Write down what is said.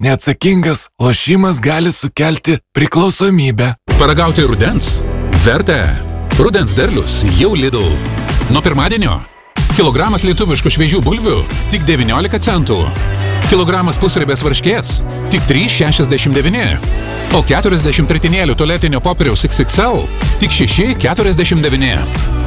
Neatsakingas lošimas gali sukelti priklausomybę. Paragauti rudens? Verta. Rudens derlius jau Lidl. Nuo pirmadienio. Kilogramas lietuviškų šviežių bulvių tik 19 centų. Kilogramas pusribės varškės tik 3,69. O 40 tritinėlių tualetinio popieriaus XXL tik 6,49.